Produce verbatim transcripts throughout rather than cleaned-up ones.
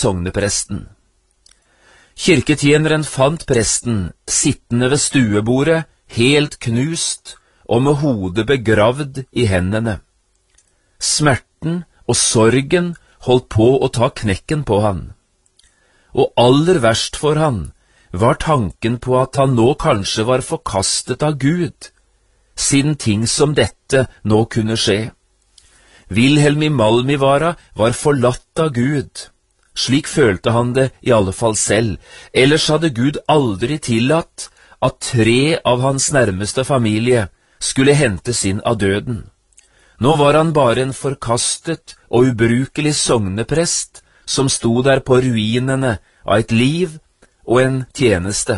sognepresten. Kirketjeneren fant presten sittende ved stuebordet, helt knust og med hodet begravd i hendene. Smerten og sorgen holdt på å ta knekken på han. Og aller verst for han var tanken på at han nå kanskje var forkastet av Gud, siden ting som dette nå kunne skje. Wilhelm i Malmivara var forlatt av Gud. Slik følte han det i alle fall selv, ellers hadde Gud aldri tillatt at tre av hans nærmeste familie skulle hentes inn av døden. Nå var han bare en forkastet og ubrukelig sogneprest som sto der på ruinene av et liv og en tjeneste.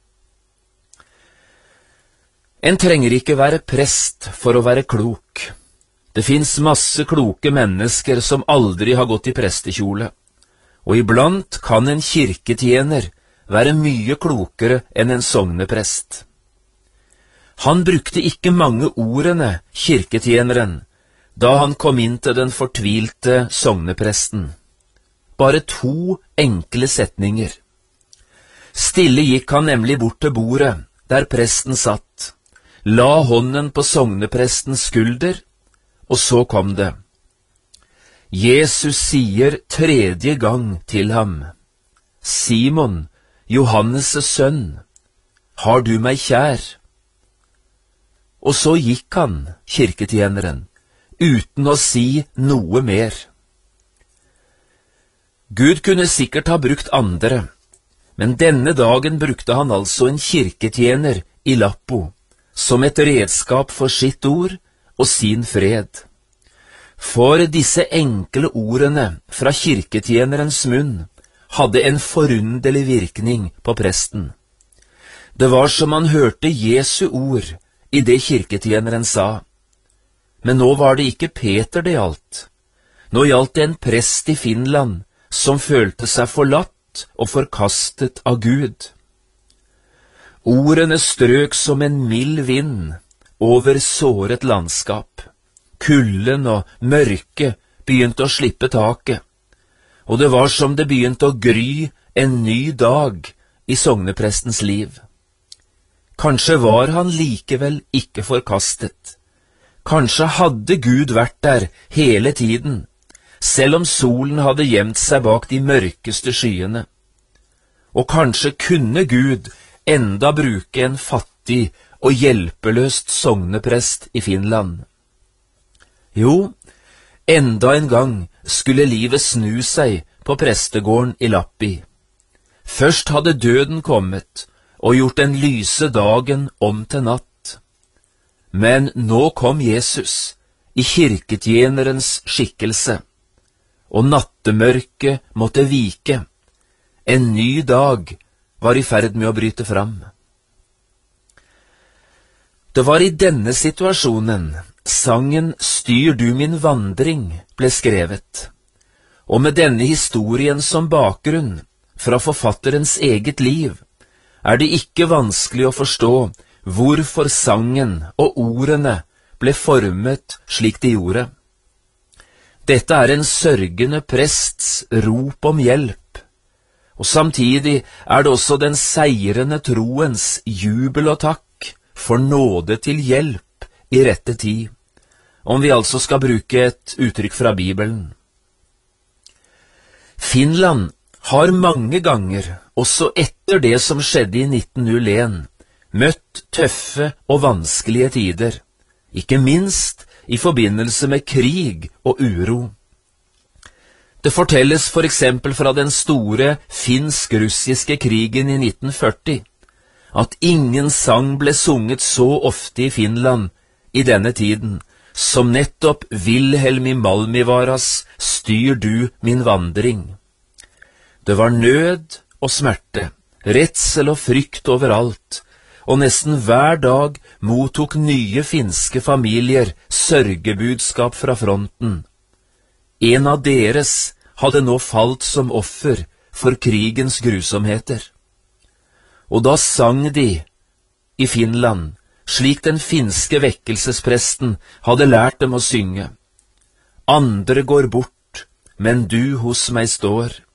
En trenger ikke være prest for å være klok. Det finnes masse kloke mennesker som aldri har gått i prestekjole, og iblant kan en kirketjener være mye klokere enn en sogneprest. Han brukte ikke mange ordene, kirketjeneren, da han kom inn til den fortvilte sognepresten. Bare to enkle setninger. Stille gikk han nemlig bort til bordet, der presten satt, la hånden på sogneprestens skulder, og så kom det. Jesus sier tredje gang til ham, Simon, Johannes' sønn, har du meg kjær? Og så gikk han, kirketjeneren, uten å si noe mer. Gud kunne sikkert ha brukt andre, men denne dagen brukte han altså en kirketjener i Lappo, som et redskap for sitt ord og sin fred. For disse enkle ordene fra kirketjenerens munn hadde en forunderlig virkning på presten. Det var som han hørte Jesu ord i det kirketjeneren sa. Men nå var det ikke Peter det gjaldt. Nå gjaldt det en prest i Finland som følte seg forlatt og forkastet av Gud. Ordene strøk som en mild vind over såret landskap. Kulden og mørket begynte å slippe taket, og det var som det begynte å gry en ny dag i sogneprestens liv. Kanskje var han likevel ikke forkastet. Kanskje hadde Gud vært der hele tiden, selv om solen hadde gjemt seg bak de mørkeste skyene. Og kanskje kunne Gud enda bruke en fattig og hjelpeløst sogneprest i Finland. Jo, enda en gang skulle livet snu seg på prestegården i Lappi. Først hadde døden kommet og gjort den lyse dagen om til natt. Men nå kom Jesus i kirketjenerens skikkelse, og nattemørket måtte vike. En ny dag var i ferd med å bryte fram. Det var i denne situasjonen sangen «Styr du min vandring» ble skrevet, og med denne historien som bakgrunn fra forfatterens eget liv er det ikke vanskelig å forstå hvorfor sangen og ordene ble formet slik de gjorde. Dette er en sørgende prests rop om hjelp, og samtidig er det også den seirende troens jubel og takk for nåde til hjelp i rette tid, om vi altså skal bruke et uttrykk fra Bibelen. Finland har mange ganger, også etter det som skjedde i nitten null en, møtt tøffe og vanskelige tider, ikke minst i forbindelse med krig og uro. Det fortelles for eksempel fra den store finsk-russiske krigen i nitten førti, at ingen sang ble sunget så ofte i Finland i denne tiden, som nettopp Wilhelm i Malmivaras «Styr du min vandring». Det var nød og smerte, redsel og frykt overalt, og nesten hver dag mottok nye finske familier sørgebudskap fra fronten. En av deres hadde nå falt som offer for krigens grusomheter. Og da sang de i Finland, slik den finske vekkelsespresten hadde lært dem å synge. Andre går bort, men du hos meg står.